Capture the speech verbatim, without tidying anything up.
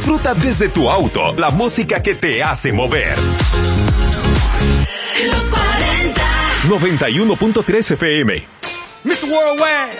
Disfruta desde tu auto la música que te hace mover. Los cuarenta. noventa y uno punto tres F M. Mister Worldwide.